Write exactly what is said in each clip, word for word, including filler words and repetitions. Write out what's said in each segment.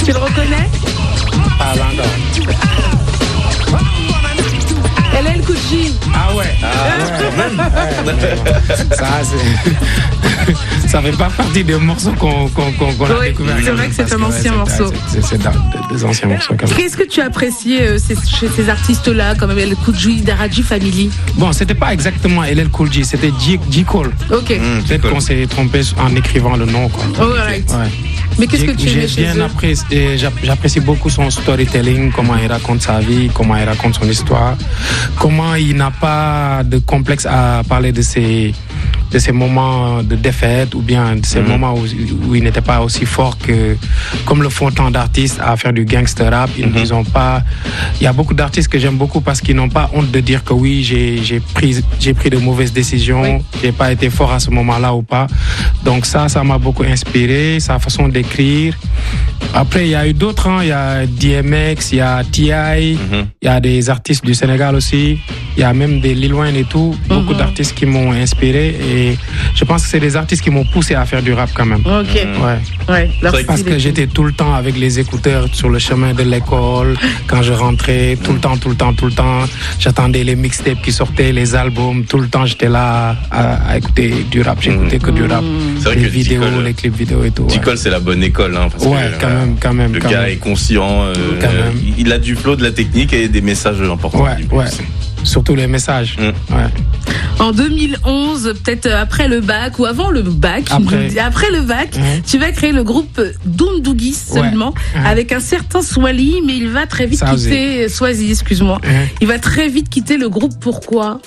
Tu le reconnais? Pas encore. L L Cool J. Ah ouais. Ah ouais. ouais. Ça, c'est... ça fait pas partie des morceaux qu'on, qu'on, qu'on, qu'on oui, a découvert. C'est vrai que c'est un ancien ouais, morceau. C'est, c'est, c'est des anciens morceaux. Quand même. Qu'est-ce que tu as apprécié euh, chez ces artistes-là, comme L L Cool J, Daraji Family? Bon, c'était pas exactement L L Cool J, c'était J. J. Cole. Ok. Mmh, Peut-être Cole. Qu'on s'est trompé en écrivant le nom, quoi. Oh, right. Ouais. Mais qu'est-ce que tu aimais chez bien eux? apprécié, j'apprécie beaucoup son storytelling, comment il raconte sa vie, comment il raconte son histoire, comment il n'a pas de complexe à parler de ses, de ces moments de défaite ou bien de ces mmh. moments où, où il n'était pas aussi fort que comme le font tant d'artistes à faire du gangster rap. Ils, mmh. ils ont pas. Il y a beaucoup d'artistes que j'aime beaucoup parce qu'ils n'ont pas honte de dire que oui, j'ai, j'ai pris, j'ai pris de mauvaises décisions, oui. j'ai pas été fort à ce moment-là ou pas. Donc ça, ça m'a beaucoup inspiré, sa façon d'écrire. Après, il y a eu d'autres, hein. Il y a D M X, il y a T I, mmh. il y a des artistes du Sénégal aussi, il y a même des Lil Wayne et tout, mmh. beaucoup d'artistes qui m'ont inspiré et je pense que c'est des artistes qui m'ont poussé à faire du rap quand même. Ok. Ouais. Ouais, parce que j'étais tout le temps avec les écouteurs sur le chemin de l'école, quand je rentrais, tout le temps, tout le temps, tout le temps, j'attendais les mixtapes qui sortaient, les albums, tout le temps j'étais là à, à écouter du rap, j'écoutais mmh. que du rap, c'est vrai les que vidéos, Ticole, les clips vidéo et tout. J. Cole, ouais. c'est la bonne école, hein, parce ouais, que, quand même, quand même. Le quand gars même. est conscient, euh, euh, il a du flow, de la technique et des messages importants. Ouais, ouais. Surtout les messages. Mmh. Ouais. En deux mille onze, peut-être après le bac ou avant le bac, après, après le bac, mmh. tu vas créer le groupe Doundougi seulement ouais. avec un certain Swali, mais il va très vite Swazi. quitter Swazi, excuse-moi. Mmh. Il va très vite quitter le groupe. Pourquoi?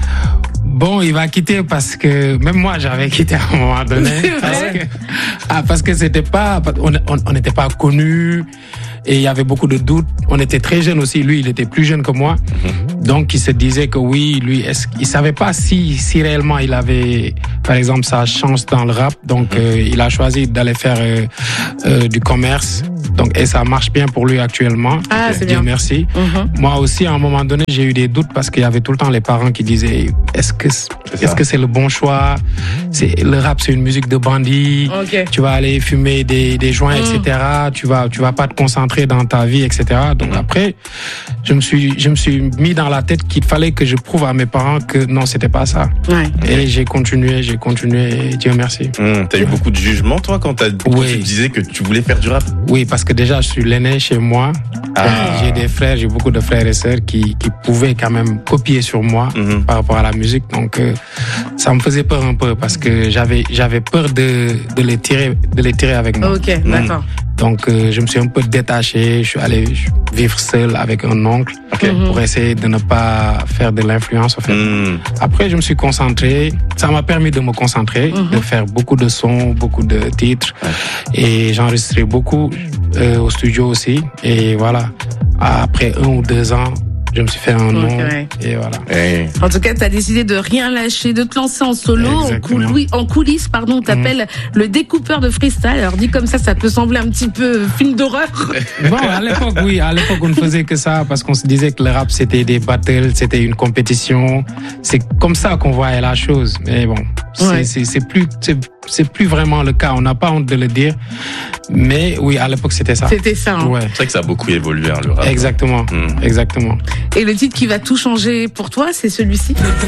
Bon, il va quitter parce que même moi j'avais quitté à un moment donné parce que ah, parce que c'était pas on n'était pas connus et il y avait beaucoup de doutes. On était très jeunes aussi. Lui, il était plus jeune que moi, mm-hmm. donc il se disait que oui, lui, est-ce il savait pas si si réellement il avait, par exemple, sa chance dans le rap. Donc mm-hmm. euh, il a choisi d'aller faire euh, euh, du commerce. Donc et ça marche bien pour lui actuellement. Ah, c'est Dieu bien. merci. Mm-hmm. Moi aussi, à un moment donné, j'ai eu des doutes parce qu'il y avait tout le temps les parents qui disaient est-ce que c'est est-ce que c'est le bon choix? C'est le rap, c'est une musique de bandit. Okay. Tu vas aller fumer des des joints, mm. et cetera. Tu vas tu vas pas te concentrer dans ta vie, et cetera. Donc mm. après, je me suis je me suis mis dans la tête qu'il fallait que je prouve à mes parents que non, c'était pas ça. Ouais. Et j'ai continué, j'ai continué. Et Dieu merci. Mm. T'as eu beaucoup de jugements, toi, quand, t'as, quand oui. tu disais que tu voulais faire du rap? Oui, parce que déjà, je suis l'aîné chez moi. Ah. J'ai des frères, j'ai beaucoup de frères et sœurs qui qui pouvaient quand même copier sur moi mm-hmm. par rapport à la musique. Donc euh, ça me faisait peur un peu parce que j'avais j'avais peur de de les tirer de les tirer avec moi. Ok, mmh. d'accord. Donc euh, je me suis un peu détaché, je suis allé vivre seul avec un oncle okay. mmh. pour essayer de ne pas faire de l'influence en fait. Mmh. Après je me suis concentré, ça m'a permis de me concentrer, mmh. de faire beaucoup de sons, beaucoup de titres ouais. et j'enregistrais beaucoup euh, au studio aussi et voilà. Après un ou deux ans, je me suis fait un nom okay. et voilà. Hey. En tout cas, tu as décidé de rien lâcher, de te lancer en solo, en, coul- en coulisses, pardon. T'appelles mmh. le découpeur de freestyle. Alors dit comme ça, ça peut sembler un petit peu film d'horreur. Bon, à l'époque, oui, à l'époque, on ne faisait que ça parce qu'on se disait que le rap c'était des battles, c'était une compétition. C'est comme ça qu'on voyait la chose. Mais bon, c'est, ouais. c'est, c'est plus, c'est, c'est plus vraiment le cas. On n'a pas honte de le dire. Mais oui, à l'époque, c'était ça. C'était ça. Hein. Ouais. C'est vrai que ça a beaucoup évolué, hein, le rap. Exactement, mmh. exactement. Et le titre qui va tout changer pour toi, c'est celui-ci.